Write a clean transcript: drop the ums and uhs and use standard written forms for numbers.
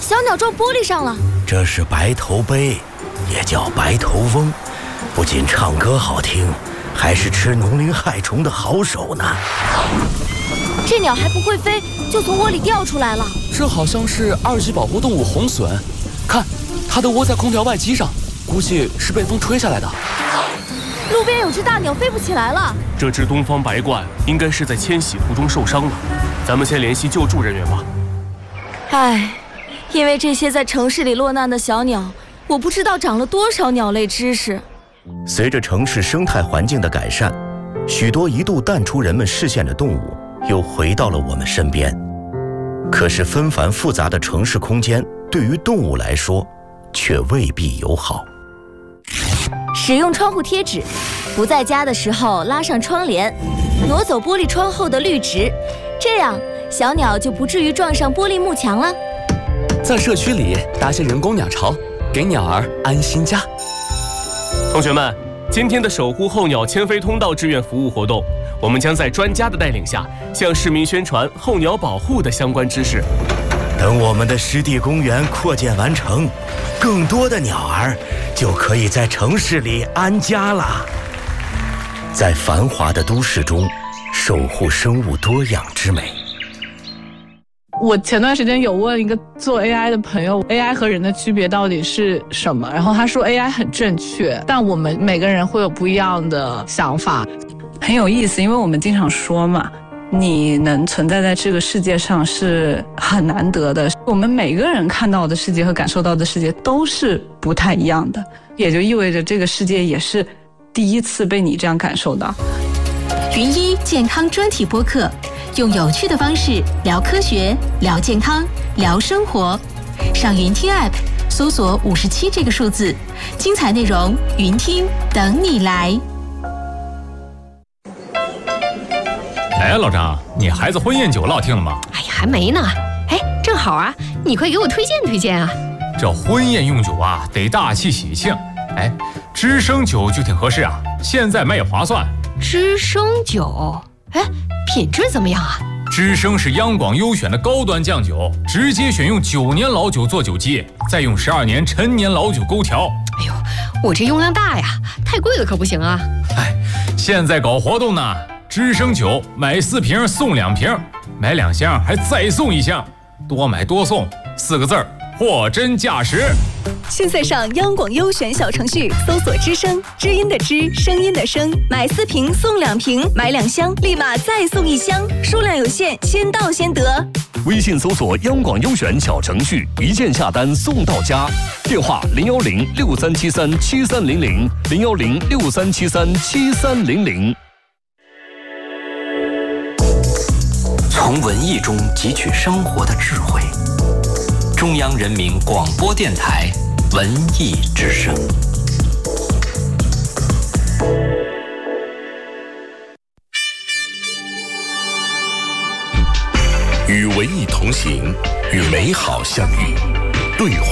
小鸟撞玻璃上了。 这是白头鹎，也叫白头翁，不仅唱歌好听，还是吃农林害虫的好手呢。 这鸟还不会飞，就从窝里掉出来了。 这好像是2级保护动物红隼，看，它都窝在空调外机上，估计是被风吹下来的。 路边有只大鸟飞不起来了。 这只东方白鹳应该是在迁徙途中受伤了，咱们先联系救助人员吧。 唉，因为这些在城市里落难的小鸟，我不知道长了多少鸟类知识。 随着城市生态环境的改善，许多一度淡出人们视线的动物又回到了我们身边。可是纷繁复杂的城市空间对于动物来说却未必友好。 使用窗户贴纸，不在家的时候拉上窗帘，挪走玻璃窗后的绿植，这样小鸟就不至于撞上玻璃幕墙了。 在社区里搭些人工鸟巢，给鸟儿安心家。 同学们，今天的守护候鸟迁飞通道志愿服务活动，我们将在专家的带领下，向市民宣传候鸟保护的相关知识。 等我们的湿地公园扩建完成，更多的鸟儿就可以在城市里安家了。在繁华的都市中，守护生物多样之美。 我前段时间有问一个做 AI 的朋友 AI 和人的区别到底是什么，然后他说 AI 很正确，但我们每个人会有不一样的想法。 很有意思，因为我们经常说嘛，你能存在在这个世界上是很难得的，我们每个人看到的世界和感受到的世界都是不太一样的，也就意味着这个世界也是第一次被你这样感受到。 云一健康专题播客，用有趣的方式聊科学、聊健康、聊生活。上云听 App 搜索57这个数字，精彩内容云听等你来。 哎，老张，你孩子婚宴酒落定了吗？ 哎呀，还没呢。哎，正好啊，你快给我推荐推荐啊。 这婚宴用酒啊，得大气喜庆。哎，知生酒就挺合适啊，现在卖也划算。 知生酒，哎，品质怎么样啊？ 知生是央广优选的高端酱酒，直接选用9年老酒做酒基，再用12年陈年老酒勾调。 哎呦，我这用量大呀，太贵了可不行啊。 哎，现在搞活动呢，知生酒买4瓶送2瓶，买2箱还再送1箱，多买多送，4个字儿，货真价实。 现在上央广优选小程序搜索知声，知音的知，声音的声，买4瓶送2瓶，买2箱立马再送1箱，数量有限，先到先得。 微信搜索央广优选小程序，一键下单送到家。电话010-6373-7300，010-6373-7300。 从文艺中汲取生活的智慧。中央人民广播电台文艺之声。 与文艺同行，与美好相遇，对话